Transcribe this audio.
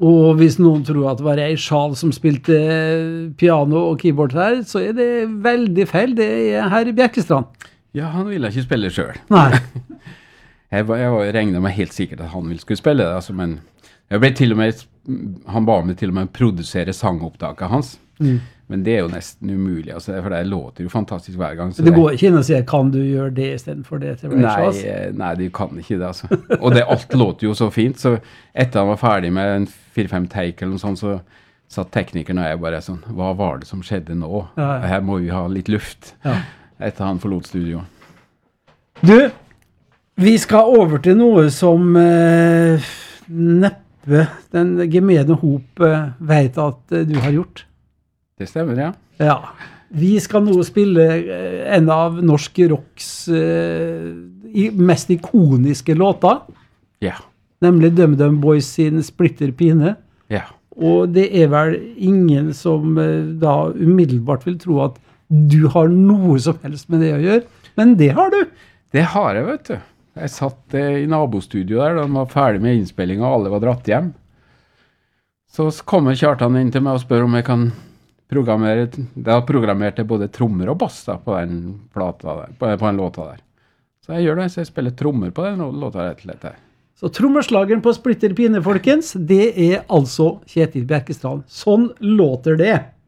Og hvis noen tror at det var Ray Charles som spilte piano og keyboard her, så det veldig feil. Det herr Bjerkestrand. Ja, han ville ikke spille selv. Nei. Jeg regnet meg helt sikkert at han ville skulle spille det, altså, men jeg ble til og med, han ba meg til og med produsere sangopptaket hans. Men det jo nesten umulig, altså, for det låter jo fantastisk hver gang. Det går ikke inn å si, kan du gjøre det i stedet for det til Ray Charles? Nei, du kan ikke det, altså. Og alt låter jo så fint, så etter han var ferdig med en 4-5 take eller noe sånt, så satt teknikeren og jeg bare sånn, hva var det som skjedde nå? Ja. Her må vi ha litt luft etter han forlot studio. Du, vi skal over til noe som neppe den gemene hop vet at du har gjort. Det stemmer, ja. Ja. Vi skal nå spille en av norsk rocks mest ikoniske låter. Ja. Nemlig DumDum Boys sin Splitter Pine. Ja. Og det vel ingen som da umiddelbart vil tro at du har noe som helst med det å gjøre. Men det har du. Det har jeg, vet du. Jeg satt i nabostudio der, da de var ferdig med innspillingen, og alle var dratt hjem. Så kommer Kjartan inn til meg og spør om jeg kan programmere. Da programmerte jeg både trommer og bass da, på den plata der, på en låta der. Så jeg gjør det, så jeg spiller trommer på den låta rett og slett her. Så trommerslageren på Splitter Pine, folkens, det altså Kjetil Bjerkestrand. Sånn låter det.